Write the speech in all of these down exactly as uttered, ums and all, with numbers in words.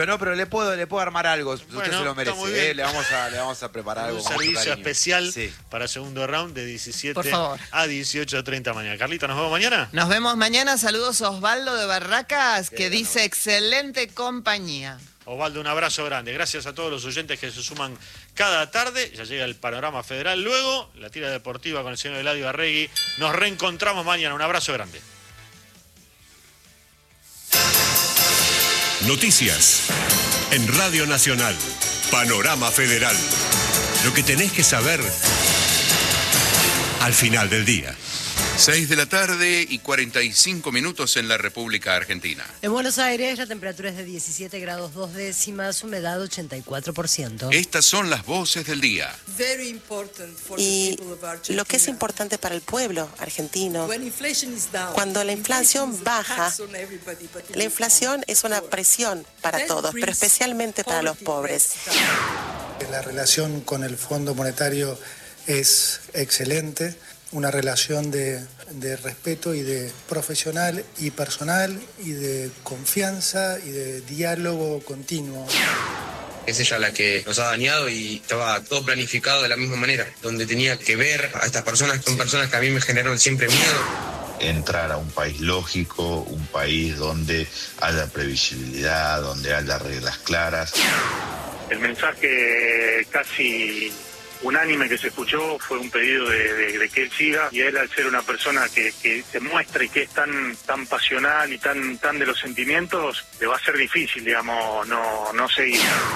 Pero no, pero le puedo, le puedo armar algo. Usted Bueno, se lo merece. ¿eh? Le vamos a, le vamos a preparar algo. Un con mucho servicio cariño. especial Sí. para segundo round de diecisiete Por favor. a dieciocho treinta mañana. Carlita, ¿nos vemos mañana? Nos vemos mañana. Saludos a Osvaldo de Barracas, que Bien, dice bueno. excelente compañía. Osvaldo, un abrazo grande. Gracias a todos los oyentes que se suman cada tarde. Ya llega el panorama federal. Luego, la tira deportiva con el señor Eladio Arregui. Nos reencontramos mañana. Un abrazo grande. Noticias en Radio Nacional. Panorama Federal. Lo que tenés que saber al final del día. seis de la tarde y cuarenta y cinco minutos en la República Argentina. En Buenos Aires la temperatura es de diecisiete grados dos décimas, humedad ochenta y cuatro por ciento. Estas son las voces del día. Y lo que es importante para el pueblo argentino, cuando la inflación baja, la inflación es una presión para todos, pero especialmente para los pobres. La relación con el Fondo Monetario es excelente, una relación de, de respeto y de profesional y personal y de confianza y de diálogo continuo. Es ella la que nos ha dañado y estaba todo planificado de la misma manera, donde tenía que ver a estas personas, son personas que a mí me generaron siempre miedo. Entrar a un país lógico, un país donde haya previsibilidad, donde haya reglas claras. El mensaje casi unánime que se escuchó fue un pedido de, de, de que él siga, y él, al ser una persona que, que se muestra y que es tan tan pasional y tan tan de los sentimientos, le va a ser difícil, digamos, no, no seguir.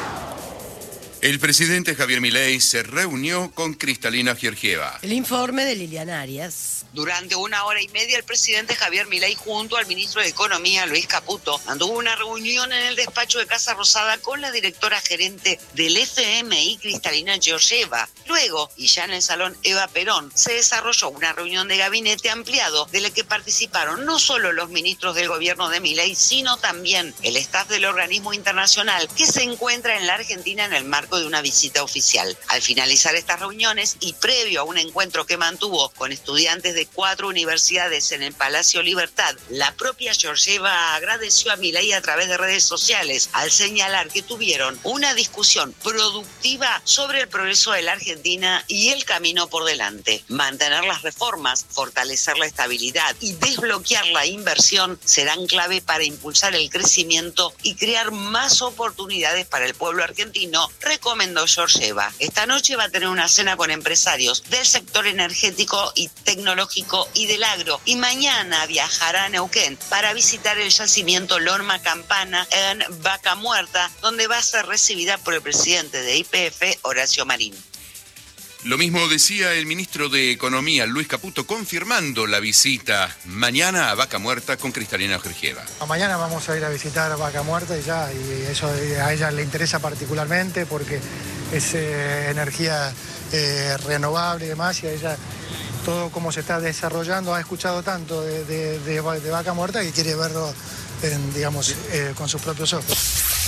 El presidente Javier Milei se reunió con Cristalina Georgieva. El informe de Liliana Arias. Durante una hora y media, el presidente Javier Milei, junto al ministro de Economía, Luis Caputo, mantuvo una reunión en el despacho de Casa Rosada con la directora gerente del F M I, Cristalina Georgieva. Luego, y ya en el salón Eva Perón, se desarrolló una reunión de gabinete ampliado de la que participaron no solo los ministros del gobierno de Milei, sino también el staff del organismo internacional que se encuentra en la Argentina en el marco de una visita oficial. Al finalizar estas reuniones y previo a un encuentro que mantuvo con estudiantes de cuatro universidades en el Palacio Libertad, la propia Georgieva agradeció a Milei a través de redes sociales al señalar que tuvieron una discusión productiva sobre el progreso de la Argentina y el camino por delante. Mantener las reformas, fortalecer la estabilidad y desbloquear la inversión serán clave para impulsar el crecimiento y crear más oportunidades para el pueblo argentino, recomendó Georgieva. Esta noche va a tener una cena con empresarios del sector energético y tecnológico y del agro, y mañana viajará a Neuquén para visitar el yacimiento Lorma Campana en Vaca Muerta, donde va a ser recibida por el presidente de Y P F, Horacio Marín. Lo mismo decía el ministro de Economía, Luis Caputo, confirmando la visita mañana a Vaca Muerta con Cristalina Georgieva. Mañana vamos a ir a visitar Vaca Muerta y ya, y eso a ella le interesa particularmente porque es eh, energía eh, renovable y demás, y a ella todo cómo se está desarrollando, ha escuchado tanto de, de, de, de Vaca Muerta que quiere verlo, en, digamos, eh, con sus propios ojos.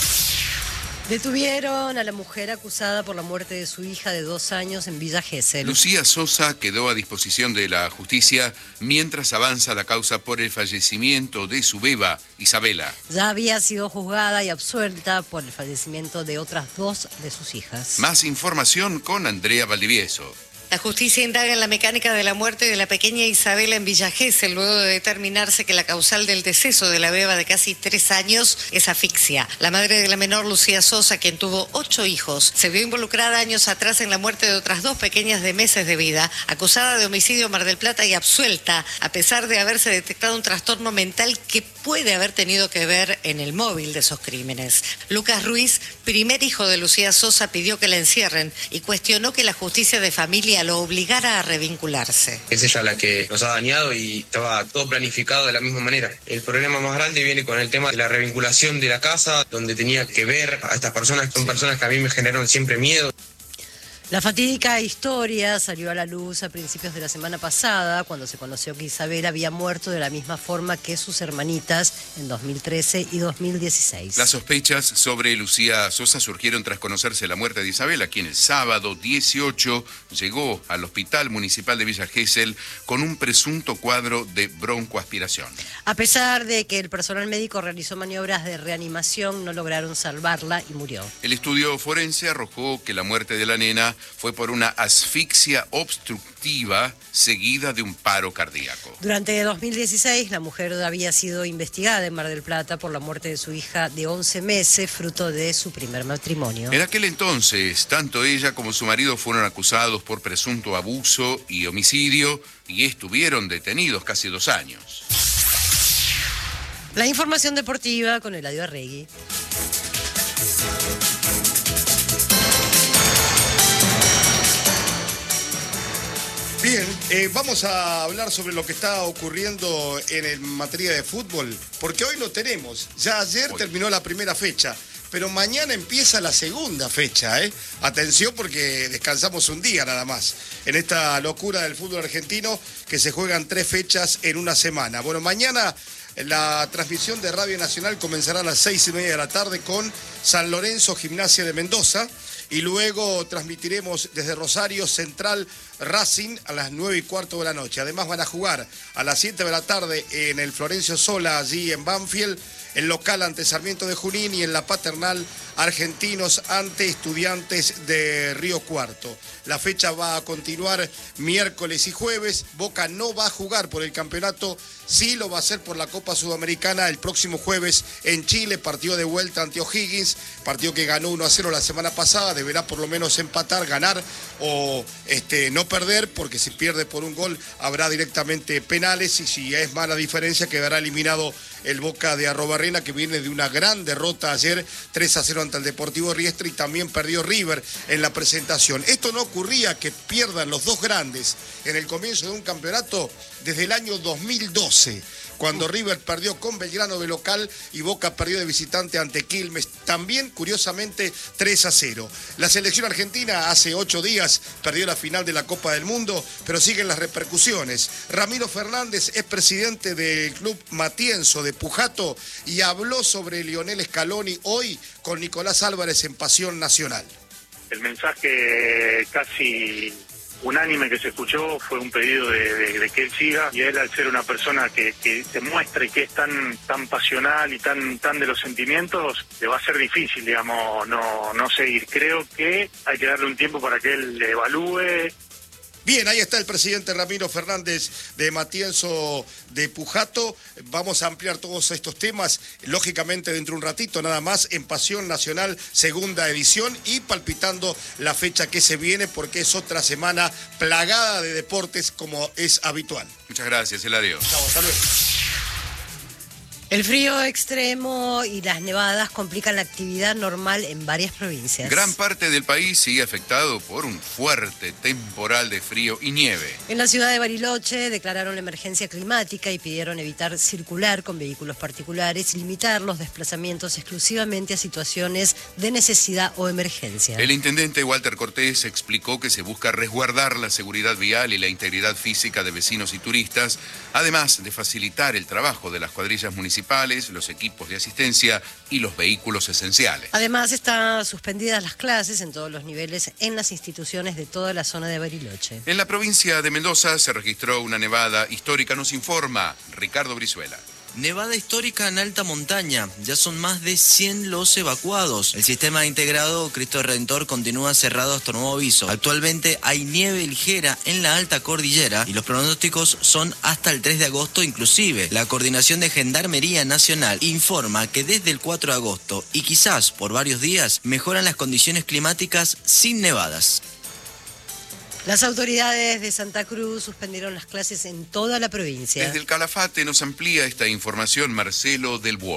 Detuvieron a la mujer acusada por la muerte de su hija de dos años en Villa Gesell. Lucía Sosa quedó a disposición de la justicia mientras avanza la causa por el fallecimiento de su beba, Isabela. Ya había sido juzgada y absuelta por el fallecimiento de otras dos de sus hijas. Más información con Andrea Valdivieso. La justicia indaga en la mecánica de la muerte de la pequeña Isabela en Villa Gesell, luego de determinarse que la causal del deceso de la beba de casi tres años es asfixia. La madre de la menor, Lucía Sosa, quien tuvo ocho hijos, se vio involucrada años atrás en la muerte de otras dos pequeñas de meses de vida, acusada de homicidio en Mar del Plata y absuelta, a pesar de haberse detectado un trastorno mental que puede haber tenido que ver en el móvil de esos crímenes. Lucas Ruiz, primer hijo de Lucía Sosa, pidió que la encierren y cuestionó que la justicia de familia lo obligara a revincularse. Es ella la que nos ha dañado y estaba todo planificado de la misma manera. El problema más grande viene con el tema de la revinculación de la casa, donde tenía que ver a estas personas, son personas que a mí me generaron siempre miedo. La fatídica historia salió a la luz a principios de la semana pasada, cuando se conoció que Isabel había muerto de la misma forma que sus hermanitas en dos mil trece y dos mil dieciséis. Las sospechas sobre Lucía Sosa surgieron tras conocerse la muerte de Isabel, a quien el sábado dieciocho llegó al Hospital Municipal de Villa Gesell con un presunto cuadro de broncoaspiración. A pesar de que el personal médico realizó maniobras de reanimación, no lograron salvarla y murió. El estudio forense arrojó que la muerte de la nena fue por una asfixia obstructiva seguida de un paro cardíaco. Durante dos mil dieciséis, la mujer había sido investigada en Mar del Plata por la muerte de su hija de once meses, fruto de su primer matrimonio. En aquel entonces, tanto ella como su marido fueron acusados por presunto abuso y homicidio y estuvieron detenidos casi dos años. La información deportiva con Eladio Arregui. Bien, eh, vamos a hablar sobre lo que está ocurriendo en, el, en materia de fútbol, porque hoy lo tenemos. Ya ayer hoy terminó la primera fecha, pero mañana empieza la segunda fecha, ¿eh? Atención, porque descansamos un día nada más en esta locura del fútbol argentino, que se juegan tres fechas en una semana. Bueno, mañana la transmisión de Radio Nacional comenzará a las seis y media de la tarde con San Lorenzo Gimnasia de Mendoza. Y luego transmitiremos desde Rosario Central Racing a las nueve y cuarto de la noche. Además van a jugar a las siete de la tarde en el Florencio Sola, allí en Banfield, el local ante Sarmiento de Junín, y en la Paternal Argentinos ante Estudiantes de Río Cuarto. La fecha va a continuar miércoles y jueves. Boca no va a jugar por el campeonato, sí lo va a hacer por la Copa Sudamericana el próximo jueves en Chile, partido de vuelta ante O'Higgins, partido que ganó uno a cero la semana pasada. Deberá por lo menos empatar, ganar o este, no perder, porque si pierde por un gol habrá directamente penales, y si es mala diferencia quedará eliminado el Boca de Arrobarrena, que viene de una gran derrota ayer, tres a cero ante el Deportivo Riestra, y también perdió River en la presentación. Esto no ocurría, que pierdan los dos grandes en el comienzo de un campeonato, desde el año dos mil doce, cuando River perdió con Belgrano de local y Boca perdió de visitante ante Quilmes, también curiosamente tres a cero. La selección argentina hace ocho días perdió la final de la Copa del Mundo, pero siguen las repercusiones. Ramiro Fernández es presidente del club Matienzo de Pujato y habló sobre Lionel Scaloni hoy con Nicolás Álvarez en Pasión Nacional. El mensaje casi unánime que se escuchó fue un pedido de, de, de que él siga, y él, al ser una persona que, que se muestre que es tan tan pasional y tan tan de los sentimientos, le va a ser difícil, digamos, no no seguir. Creo que hay que darle un tiempo para que él le evalúe. Bien, ahí está el presidente Ramiro Fernández de Matienzo de Pujato. Vamos a ampliar todos estos temas, lógicamente dentro de un ratito nada más, en Pasión Nacional, segunda edición, y palpitando la fecha que se viene, porque es otra semana plagada de deportes como es habitual. Muchas gracias, Eladio. Chao, hasta luego. El frío extremo y las nevadas complican la actividad normal en varias provincias. Gran parte del país sigue afectado por un fuerte temporal de frío y nieve. En la ciudad de Bariloche declararon la emergencia climática y pidieron evitar circular con vehículos particulares y limitar los desplazamientos exclusivamente a situaciones de necesidad o emergencia. El intendente Walter Cortés explicó que se busca resguardar la seguridad vial y la integridad física de vecinos y turistas, además de facilitar el trabajo de las cuadrillas municipales, los equipos de asistencia y los vehículos esenciales. Además, están suspendidas las clases en todos los niveles en las instituciones de toda la zona de Bariloche. En la provincia de Mendoza se registró una nevada histórica, nos informa Ricardo Brizuela. Nevada histórica en alta montaña, ya son más de cien los evacuados. El sistema integrado Cristo Redentor continúa cerrado hasta nuevo aviso. Actualmente hay nieve ligera en la alta cordillera y los pronósticos son hasta el tres de agosto inclusive. La Coordinación de Gendarmería Nacional informa que desde el cuatro de agosto y quizás por varios días mejoran las condiciones climáticas sin nevadas. Las autoridades de Santa Cruz suspendieron las clases en toda la provincia. Desde el Calafate nos amplía esta información Marcelo del Buono.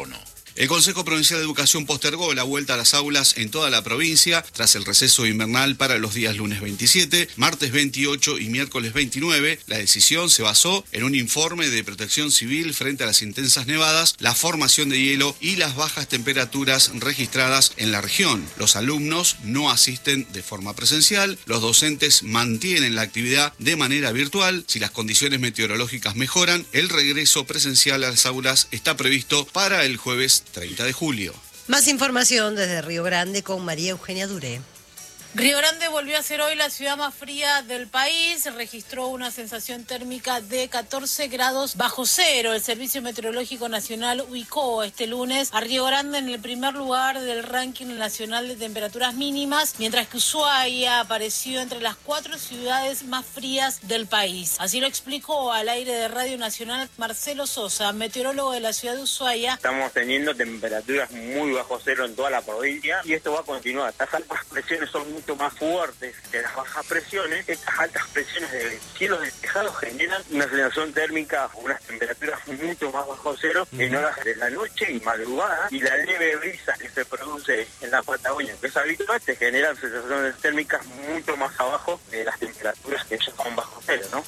El Consejo Provincial de Educación postergó la vuelta a las aulas en toda la provincia tras el receso invernal para los días lunes veintisiete, martes veintiocho y miércoles veintinueve. La decisión se basó en un informe de Protección Civil frente a las intensas nevadas, la formación de hielo y las bajas temperaturas registradas en la región. Los alumnos no asisten de forma presencial, los docentes mantienen la actividad de manera virtual. Si las condiciones meteorológicas mejoran, el regreso presencial a las aulas está previsto para el jueves treinta de julio. Más información desde Río Grande con María Eugenia Duré. Río Grande volvió a ser hoy la ciudad más fría del país, registró una sensación térmica de catorce grados bajo cero. El Servicio Meteorológico Nacional ubicó este lunes a Río Grande en el primer lugar del ranking nacional de temperaturas mínimas, mientras que Ushuaia apareció entre las cuatro ciudades más frías del país. Así lo explicó al aire de Radio Nacional Marcelo Sosa, meteorólogo de la ciudad de Ushuaia. Estamos teniendo temperaturas muy bajo cero en toda la provincia y esto va a continuar. Las altas presiones son muy mucho más fuertes que las bajas presiones. Estas altas presiones de cielos despejados generan una sensación térmica, unas temperaturas mucho más bajo cero uh-huh. en horas de la noche y madrugada, y la leve brisa que se produce en la Patagonia, que es habitual, te generan sensaciones térmicas mucho más abajo de las temperaturas que ya son bajo cero, ¿no?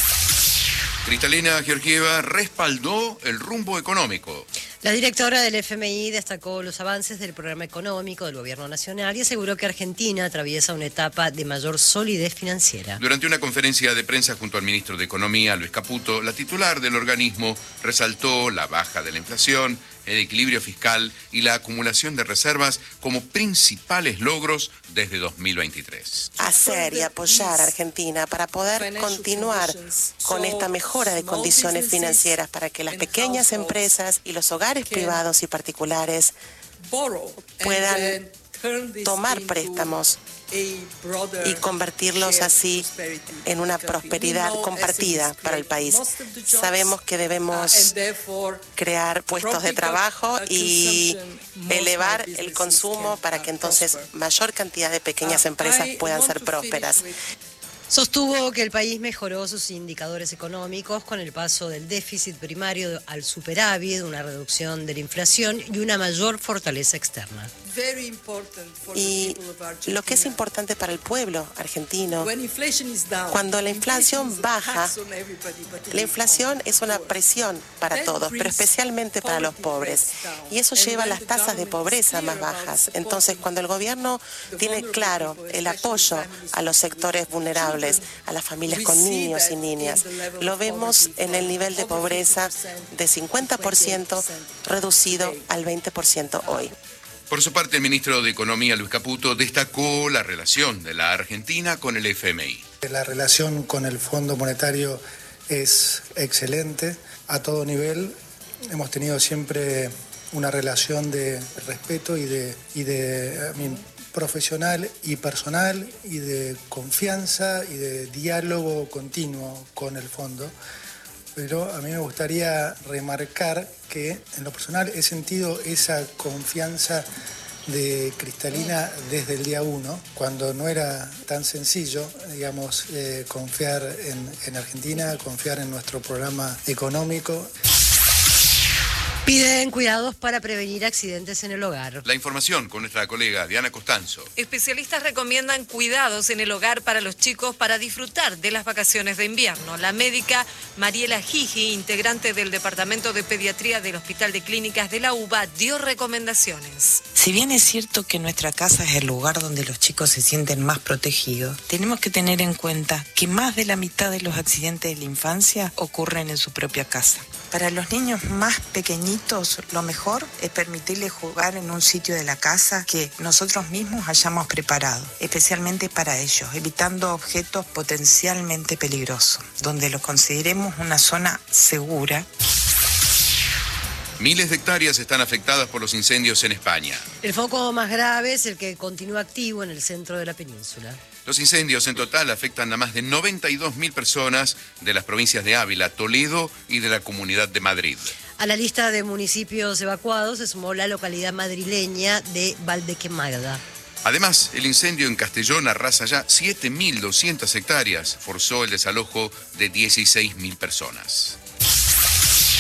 Cristalina Georgieva respaldó el rumbo económico. La directora del F M I destacó los avances del programa económico del Gobierno Nacional y aseguró que Argentina atraviesa una etapa de mayor solidez financiera. Durante una conferencia de prensa junto al ministro de Economía, Luis Caputo, la titular del organismo resaltó la baja de la inflación, el equilibrio fiscal y la acumulación de reservas como principales logros desde dos mil veintitrés. Hacer y apoyar a Argentina para poder continuar con esta mejora de condiciones financieras para que las pequeñas empresas y los hogares privados y particulares puedan tomar préstamos y convertirlos así en una prosperidad compartida para el país. Sabemos que debemos crear puestos de trabajo y elevar el consumo para que entonces mayor cantidad de pequeñas empresas puedan ser prósperas. Sostuvo que el país mejoró sus indicadores económicos con el paso del déficit primario al superávit, una reducción de la inflación y una mayor fortaleza externa. Y lo que es importante para el pueblo argentino, cuando la inflación baja, la inflación es una presión para todos, pero especialmente para los pobres. Y eso lleva a las tasas de pobreza más bajas. Entonces, cuando el gobierno tiene claro el apoyo a los sectores vulnerables, a las familias con niños y niñas, lo vemos en el nivel de pobreza de cincuenta por ciento reducido al veinte por ciento hoy. Por su parte, el ministro de Economía, Luis Caputo, destacó la relación de la Argentina con el F M I. La relación con el Fondo Monetario es excelente a todo nivel. Hemos tenido siempre una relación de respeto y de, y de a mí, profesional y personal y de confianza y de diálogo continuo con el fondo. Pero a mí me gustaría remarcar que en lo personal he sentido esa confianza de Cristalina desde el día uno, cuando no era tan sencillo, digamos, eh, confiar en, en Argentina, confiar en nuestro programa económico. Piden cuidados para prevenir accidentes en el hogar. La información con nuestra colega Diana Costanzo. Especialistas recomiendan cuidados en el hogar para los chicos para disfrutar de las vacaciones de invierno. La médica Mariela Gigi, integrante del Departamento de Pediatría del Hospital de Clínicas de la UBA, dio recomendaciones. Si bien es cierto que nuestra casa es el lugar donde los chicos se sienten más protegidos, tenemos que tener en cuenta que más de la mitad de los accidentes de la infancia ocurren en su propia casa. Para los niños más pequeñitos, lo mejor es permitirles jugar en un sitio de la casa que nosotros mismos hayamos preparado, especialmente para ellos, evitando objetos potencialmente peligrosos, donde los consideremos una zona segura. Miles de hectáreas están afectadas por los incendios en España. El foco más grave es el que continúa activo en el centro de la península. Los incendios en total afectan a más de noventa y dos mil personas de las provincias de Ávila, Toledo y de la Comunidad de Madrid. A la lista de municipios evacuados se sumó la localidad madrileña de Valdequemada. Además, el incendio en Castellón arrasa ya siete mil doscientas hectáreas, forzó el desalojo de dieciséis mil personas.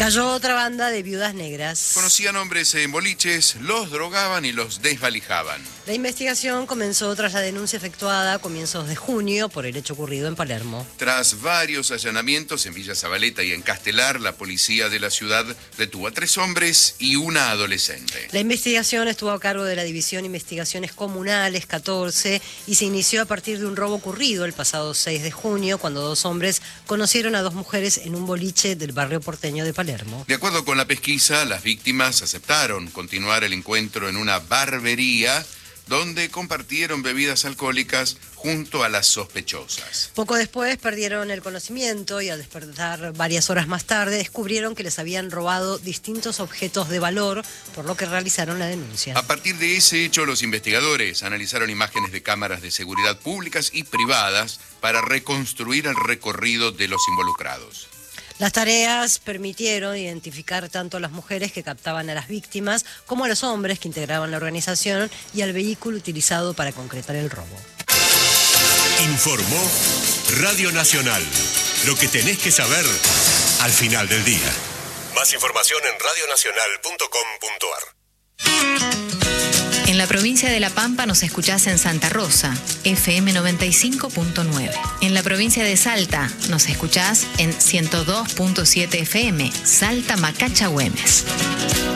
Cayó otra banda de viudas negras. Conocían hombres en boliches, los drogaban y los desvalijaban. La investigación comenzó tras la denuncia efectuada a comienzos de junio por el hecho ocurrido en Palermo. Tras varios allanamientos en Villa Zabaleta y en Castelar, la policía de la ciudad detuvo a tres hombres y una adolescente. La investigación estuvo a cargo de la División Investigaciones Comunales catorce y se inició a partir de un robo ocurrido el pasado seis de junio, cuando dos hombres conocieron a dos mujeres en un boliche del barrio porteño de Palermo. De acuerdo con la pesquisa, las víctimas aceptaron continuar el encuentro en una barbería donde compartieron bebidas alcohólicas junto a las sospechosas. Poco después perdieron el conocimiento y al despertar varias horas más tarde descubrieron que les habían robado distintos objetos de valor, por lo que realizaron la denuncia. A partir de ese hecho, los investigadores analizaron imágenes de cámaras de seguridad públicas y privadas para reconstruir el recorrido de los involucrados. Las tareas permitieron identificar tanto a las mujeres que captaban a las víctimas como a los hombres que integraban la organización y al vehículo utilizado para concretar el robo. Informó Radio Nacional. Lo que tenés que saber al final del día. Más información en radio nacional punto com punto ar. En la provincia de La Pampa nos escuchás en Santa Rosa, F M noventa y cinco punto nueve. En la provincia de Salta nos escuchás en ciento dos punto siete F M, Salta Macacha Güemes.